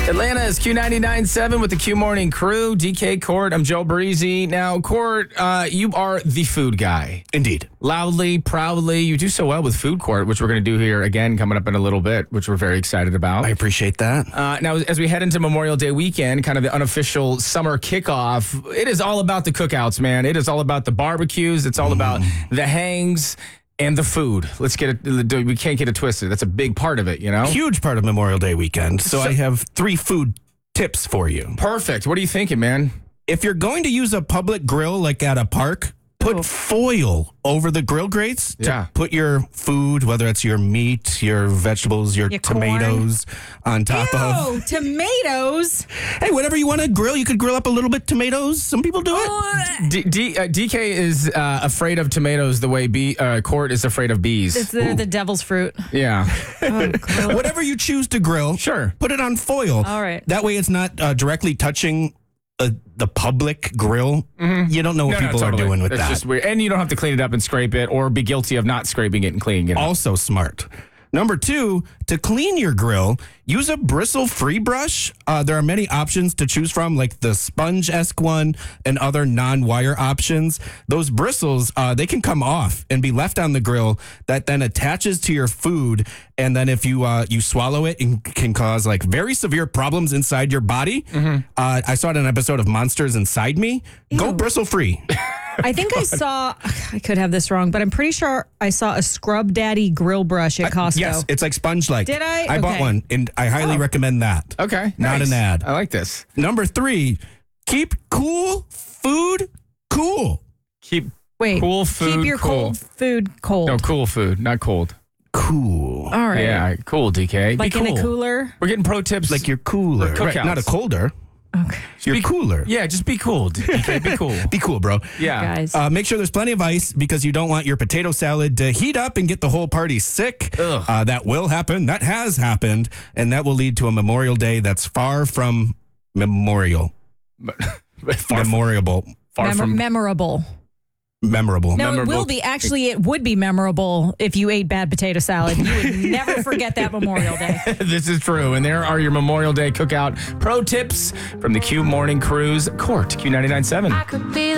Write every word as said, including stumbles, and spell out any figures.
Atlanta is Q ninety-nine point seven with the Q Morning Crew. D K, Court, I'm Joe Breezy. Now, Court, uh, you are the food guy. Indeed. Loudly, proudly. You do so well with Food Court, which we're going to do here again coming up in a little bit, which we're very excited about. I appreciate that. Uh, now, as we head into Memorial Day weekend, kind of the unofficial summer kickoff, it is all about the cookouts, man. It is all about the barbecues. It's all mm. about the hangs. And the food. Let's get it. We can't get it twisted. That's a big part of it, you know? Huge part of Memorial Day weekend. So, so I have three food tips for you. Perfect. What are you thinking, man? If you're going to use a public grill like at a park, put oh. foil over the grill grates to yeah. put your food, whether it's your meat, your vegetables, your, your tomatoes corn. on top Ew, of. tomatoes. Hey, whatever you want to grill, you could grill up a little bit tomatoes. Some people do it. D- D- uh, D K is uh, afraid of tomatoes the way B- uh, Court is afraid of bees. It's the, the devil's fruit. Yeah. Oh, whatever you choose to grill, sure. Put it on foil. All right. That way it's not uh, directly touching Uh, the public grill. Mm-hmm. You don't know what no, people no, totally. are doing with it's that. Just weird. And you don't have to clean it up and scrape it or be guilty of not scraping it and cleaning it. Also smart. Number two, to clean your grill, use a bristle-free brush. Uh, there are many options to choose from, like the sponge-esque one and other non-wire options. Those bristles, uh, they can come off and be left on the grill. That then attaches to your food, and then if you uh, you swallow it, it can cause like very severe problems inside your body. Mm-hmm. Uh, I saw it in an episode of Monsters Inside Me. Ew. Go bristle-free. I think I saw, I could have this wrong, but I'm pretty sure I saw a Scrub Daddy grill brush at Costco. I, yes, it's like sponge-like. Did I? I okay. bought one, and I highly oh. recommend that. Okay. Not nice. an ad. I like this. Number three, keep cool food cool. Keep Wait, cool food keep your cool. cold food cold. No, cool food, not cold. Cool. All right. Yeah, cool, D K. Like Be cool. in a cooler? We're getting pro tips. Like you're cooler. Right, not a colder. Okay. You're be, cooler. Yeah, just be cool. D K, be cool. Be cool, bro. Yeah. Guys. Uh, make sure there's plenty of ice because you don't want your potato salad to heat up and get the whole party sick. Uh, that will happen. That has happened. And that will lead to a Memorial Day that's far from memorial. far memorable. From, far Mem- from memorable. Memorable. No, memorable. it will be. Actually, it would be memorable if you ate bad potato salad. You would never forget that Memorial Day. This is true. And there are your Memorial Day cookout pro tips from the Q Morning Crew's Court, Q ninety-nine point seven.